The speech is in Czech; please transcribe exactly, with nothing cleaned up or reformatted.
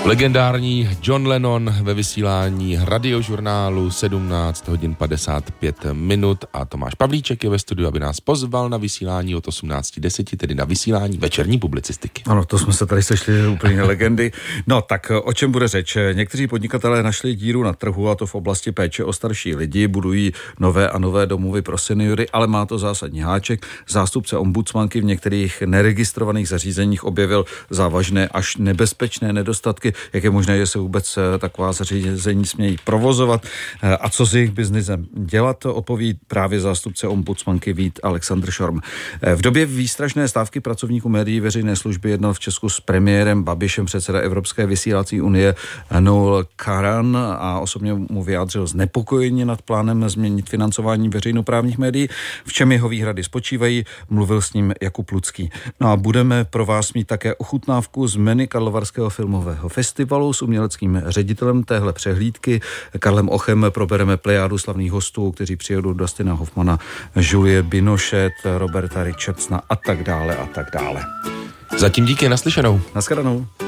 Legendární John Lennon ve vysílání radiožurnálu sedmnáct hodin padesát pět minut a Tomáš Pavlíček je ve studiu, aby nás pozval na vysílání od osmnáct deset, tedy na vysílání večerní publicistiky. Ano, to jsme se tady sešli úplně legendy. No tak o čem bude řeč? Někteří podnikatelé našli díru na trhu, a to v oblasti péče o starší lidi, budují nové a nové domovy pro seniory, ale má to zásadní háček. Zástupce ombudsmanky v některých neregistrovaných zařízeních objevil závažné až nebezpečné nedostatky. Jak je možné, že se vůbec taková zařízení smějí provozovat a co s jejich biznisem dělat, odpoví právě zástupce ombudsmanky Vít Alexandr Šorm. V době výstražné stávky pracovníků médií veřejné služby jednal v Česku s premiérem Babišem předseda Evropské vysílací unie Noel Karan a osobně mu vyjádřil znepokojení nad plánem změnit financování veřejnoprávních médií. V čem jeho výhrady spočívají, mluvil s ním Jakub Lucký. No a budeme pro vás mít také ochutnávku z menu Karlovarského filmového festivalu s uměleckým ředitelem téhle přehlídky Karlem Ochem. Probereme plejádu slavných hostů, kteří přijedou Dustina Hoffmana, Julie Binošet, Roberta Richardsona a tak dále a tak dále. Zatím díky, naslyšenou. Naschledanou.